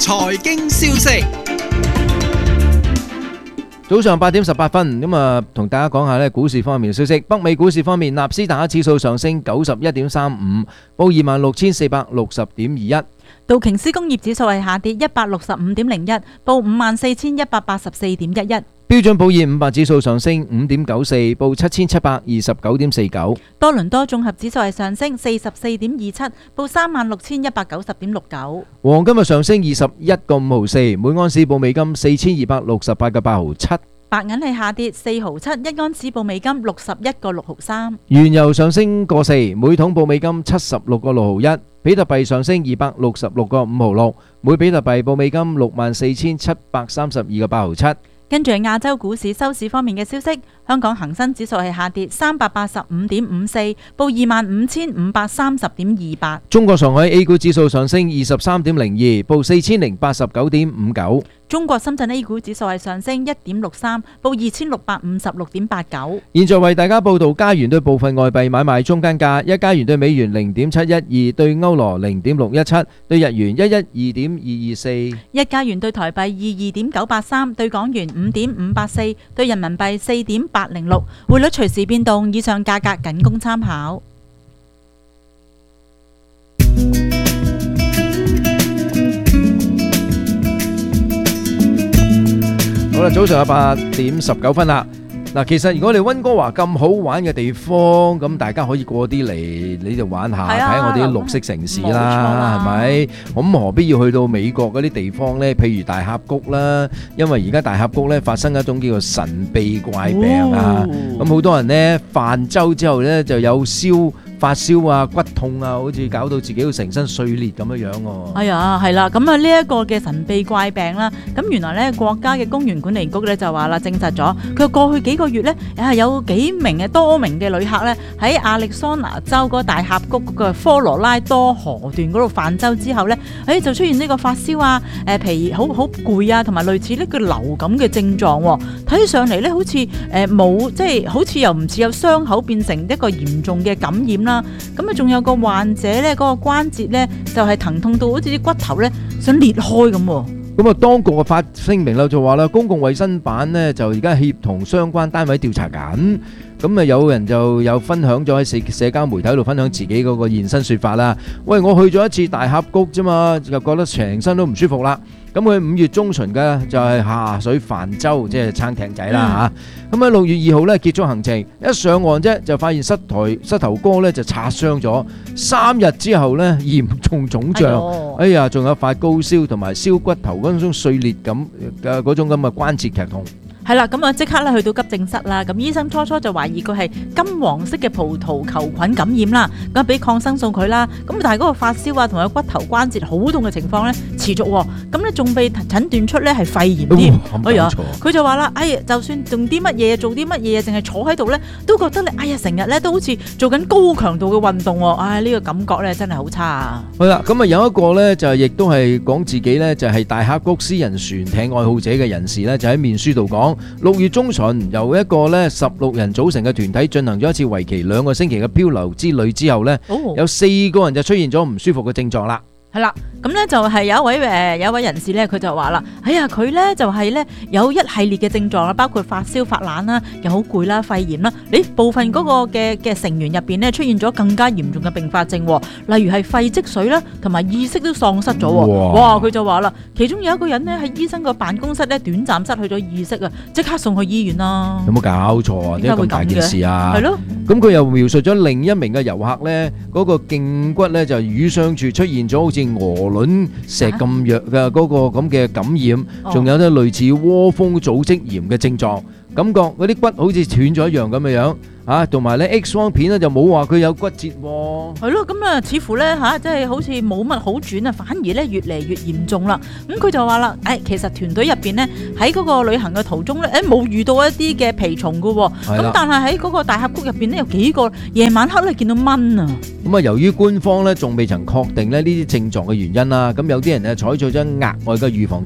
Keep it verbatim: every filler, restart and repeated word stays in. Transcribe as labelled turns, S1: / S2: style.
S1: 財經消息，
S2: 早上八點十八分，咁啊，同大家講下咧股市方面嘅消息。北美股市方面，納斯達克指數上升九十一點三五，報二萬六千四百六十點二一。
S3: 道瓊斯工業指數係下跌一百六十五點零一，報五萬四千一百八十四點一一。
S2: 標準普爾五百指數上升五點九四，報七千七百二十九點四九。
S3: 多倫多綜合指數係上升四十四點二七，報三萬六千一百九十點六九。
S2: 黃金日上升二十一個五毫四，每盎司報美金四千二百六十八個八毫七。
S3: 白銀係下跌四毫七，一盎司報美金六十一個六毫三。
S2: 原油上升個四，每桶報美金七十六個六毫一。比特幣上升二百六十六個五毫六，每比特幣報美金六萬四千七百三十二個八毫七。
S3: 跟住係亞洲股市收市方面嘅消息，香港恒生指數係下跌三百八十五點五四，報二萬五千五百三十點二八。
S2: 中國上海 A 股指數上升二十三點零二，報四千零八十九點五九。
S3: 中國深圳 A 股指數係上升一點六三，報二千六百五十六點八九。
S2: 現在為大家報道加元對部分外幣買賣中間價：一加元對美元零點七一二，對歐羅零點六一七，對日元一一二點二二四。
S3: 一加元對台幣二二點九八三，對港元五點五八四，對人民幣四點八零六。匯率隨時變動，以上價格僅供參考。
S2: 好啦，早上有八點十九分啦。嗱，其實如果你溫哥華咁好玩嘅地方，咁大家可以過啲嚟，你就玩下，睇下、啊、我哋啲綠色城市啦，係咪？咁何必要去到美國嗰啲地方呢？譬如大峽谷啦，因為而家大峽谷呢發生一種叫做神秘怪病啊。咁好、哦、多人呢泛舟之後呢就有燒。發燒啊、骨痛啊，好似搞到自己要成身碎裂咁樣樣喎。
S3: 哎呀，係啦，咁啊呢一個嘅神秘怪病啦，咁原來咧國家嘅公園管理局咧就話啦，證實咗佢過去幾個月咧，啊有幾名嘅多名嘅旅客咧喺亞利桑那州嗰個大峽谷嗰個科羅拉多河段嗰度泛舟之後咧，誒就出現呢個發燒啊、誒皮好好攰啊，同埋類似呢個流感嘅症狀喎。睇上嚟咧好似誒冇，即係好似又唔似有傷口變成一個嚴重嘅感染啦。咁啊，仲有個患者咧，嗰個關節咧就係疼痛到好似啲骨頭咧想裂開咁。
S2: 咁啊，當局嘅發聲明啦，就話啦，公共衛生辦呢就而家協同相關單位調查緊。咁啊，有人就有分享咗喺社社交媒體度分享自己嗰個現身說法啦。喂，我去咗一次大峽谷啫嘛，就覺得成身都唔舒服啦。咁佢五月中旬嘅就係下水泛舟，即係撐艇仔啦嚇。咁喺六月二號咧結束行程，一上岸啫就發現膝頭膝頭哥咧就擦傷咗，三日之後咧嚴重腫脹，哎呀，仲有發高燒同埋燒骨頭嗰種碎裂咁嘅嗰種咁嘅關節劇痛。
S3: 係啦，咁啊即刻咧去到急症室啦。咁醫生初初就懷疑佢係金黃色嘅葡萄球菌感染啦，咁俾抗生素佢啦。咁但係嗰個發燒啊，同埋骨頭關節好痛嘅情況咧持續，咁咧仲被診斷出咧係肺炎添。哎呀，佢就話啦，哎呀，就算做啲乜嘢，做啲乜嘢，淨係坐喺度咧，都覺得你哎呀成日咧都好似做緊高強度嘅運動。唉，呢個感覺咧真係好差啊。
S2: 係啦，咁啊有一個咧就亦都係講自己咧就係大峽谷私人船艇愛好者嘅人士咧，就喺面書度講。六月中旬，由一個咧十六人組成嘅團體進行咗一次為期兩個星期嘅漂流之旅之後咧，哦、有四個人就出現咗唔舒服嘅症狀啦。
S3: 係啦，咁咧就係有一位誒有一位人士咧，佢就話啦，哎呀佢咧就係咧有一系列嘅症狀啦，包括發燒、發冷啦，又好攰啦、肺炎啦，誒部分嗰個嘅嘅成員入邊咧出現咗更加嚴重嘅併發症，例如係肺積水啦，同埋意識都喪失咗。哇！佢就話啦，其中有一個人咧喺醫生個辦公室咧短暫失去咗意識啊，即刻送去醫院啦。
S2: 有冇搞錯啊？點解咁大件事啊？
S3: 係咯。
S2: 咁佢又描述咗另一名嘅遊客咧，嗰個頸骨咧就瘀傷處出現咗好似鵝卵石咁弱嘅嗰個咁嘅感染，仲有啲類似窩蜂組織炎嘅症狀，感覺嗰啲骨好似斷咗一樣咁嘅樣。啊，同埋咧 X 光片咧就冇話佢有骨折喎。係
S3: 咯，咁啊似乎咧嚇，即係好似冇乜好轉啊，反而咧越嚟越嚴重啦。咁佢就話啦，誒其實團隊入邊咧喺嗰個旅行嘅途中咧，誒冇遇到一啲嘅蜱蟲㗎喎。咁但係喺嗰個大峽谷入邊咧有幾個夜晚黑咧見到蚊啊。咁啊，由於官方咧仲未曾確定咧呢啲症狀嘅原因啦，咁有啲人咧採取咗額外嘅預防